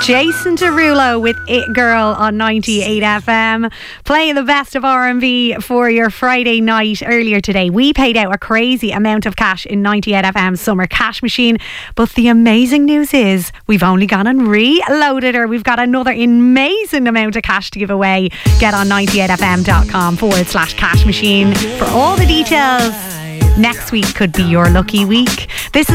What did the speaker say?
Jason Derulo with It Girl on 98 FM, playing the best of R&B for your Friday night. Earlier today, we paid out a crazy amount of cash in 98 FM's Summer Cash Machine, but the amazing news is we've only gone and reloaded her. We've got another amazing amount of cash to give away. Get on 98fm.com/cash machine for all the details. Next week could be your lucky week. This is